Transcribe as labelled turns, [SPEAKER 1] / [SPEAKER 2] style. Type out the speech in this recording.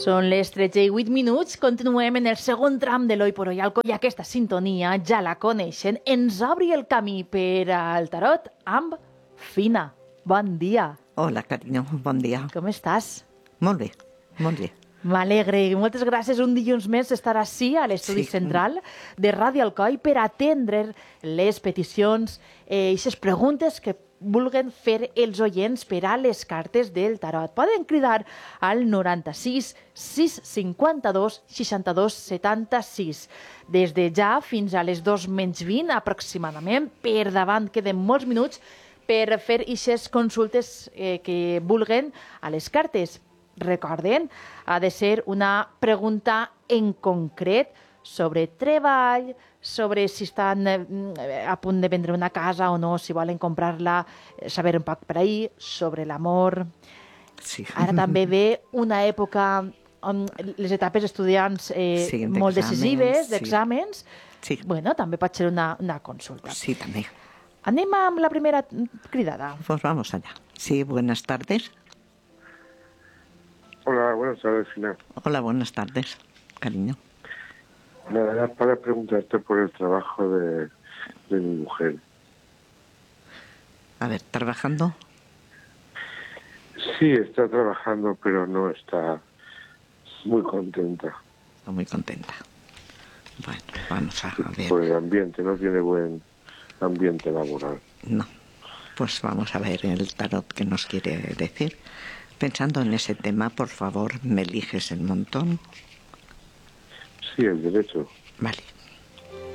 [SPEAKER 1] Són les 13:08. Continuem en el segon tram de l'Oi por Hoy Alco i aquesta sintonia, ja la coneixen, ens obri el camí per al tarot amb Fina. Bon dia.
[SPEAKER 2] Hola, carinyo, bon dia.
[SPEAKER 1] Com estàs?
[SPEAKER 2] Molt bé, molt bé.
[SPEAKER 1] M'alegre. Moltes gràcies un dilluns més estar ací a l'estudi central de Ràdio Alcoi per atendre les peticions i les preguntes que vulguen fer els oients per a les cartes del tarot. Poden cridar al 96 652 62 76. Des de ja fins a les 2:20 aproximadament. Per davant queden molts minuts per fer aquestes consultes que vulguen a les cartes. Recorden, ha de ser una pregunta en concret sobre treball, sobre si estan a punt de vendre una casa o no, si volen comprar-la, saber un poc per ahir, sobre l'amor.
[SPEAKER 2] Sí.
[SPEAKER 1] Ara també ve una època on les etapes estudiants molt decisives, d'exàmens.
[SPEAKER 2] Sí.
[SPEAKER 1] Bueno, també pot ser una consulta.
[SPEAKER 2] Sí, també.
[SPEAKER 1] Anem amb la primera cridada.
[SPEAKER 2] Pues vamos allá. Sí, buenas tardes.
[SPEAKER 3] Hola, buenas tardes, Fina.
[SPEAKER 2] Hola, buenas tardes, cariño.
[SPEAKER 3] Nada, era para preguntarte por el trabajo de mi mujer.
[SPEAKER 2] A ver, ¿trabajando?
[SPEAKER 3] Sí, está trabajando, pero no está muy contenta.
[SPEAKER 2] Está muy contenta. Bueno, vamos a ver.
[SPEAKER 3] Por el ambiente, no tiene buen ambiente laboral.
[SPEAKER 2] No, pues vamos a ver el tarot que nos quiere decir. Pensando en ese tema, por favor, ¿me eliges el montón?
[SPEAKER 3] Sí, el derecho.
[SPEAKER 2] Vale.